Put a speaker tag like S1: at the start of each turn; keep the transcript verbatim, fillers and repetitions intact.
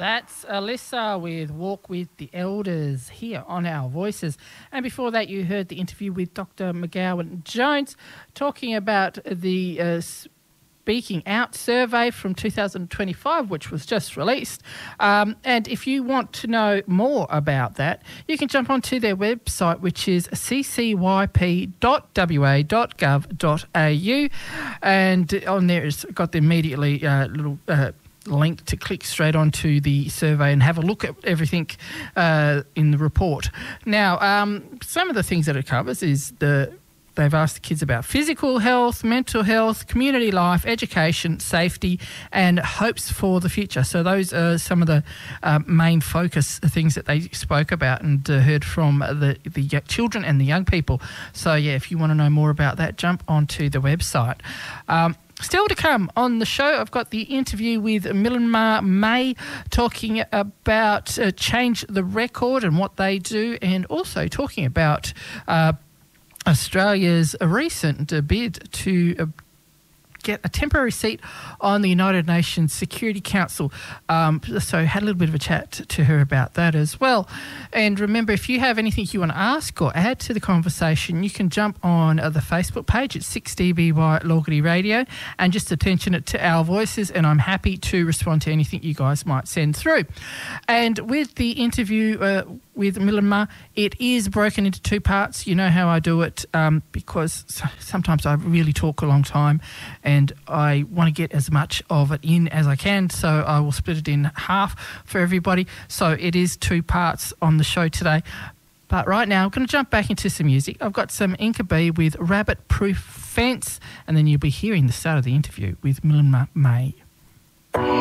S1: That's Alyssa with Walk with the Elders here on Our Voices. And before that, you heard the interview with Doctor McGowan Jones talking about the uh, Speaking Out survey from two thousand twenty-five, which was just released. Um, and if you want to know more about that, you can jump onto their website, which is c c y p dot w a dot gov dot a u. And on there, it's got the immediately uh, little... Uh, link to click straight onto the survey and have a look at everything uh, in the report. Now, um, some of the things that it covers is the they've asked the kids about physical health, mental health, community life, education, safety, and hopes for the future. So those are some of the uh, main focus things that they spoke about and uh, heard from the, the children and the young people. So, yeah, if you want to know more about that, jump onto the website. Um, Still to come on the show, I've got the interview with Myanmar May talking about uh, Change the Record and what they do, and also talking about uh, Australia's recent uh, bid to uh, get a temporary seat on the United Nations Security Council. Um, so had a little bit of a chat to her about that as well. And remember, if you have anything you want to ask or add to the conversation, you can jump on uh, the Facebook page at six D B Y Logity Radio and just attention it to Our Voices, and I'm happy to respond to anything you guys might send through. And with the interview uh, with Myanmar, it is broken into two parts. You know how I do it, um, because sometimes I really talk a long time and I want to get as much of it in as I can, so I will split it in half for everybody. So it is two parts on the show today. But right now, I'm going to jump back into some music. I've got some Inca B with Rabbit Proof Fence, and then you'll be hearing the start of the interview with Myanmar May.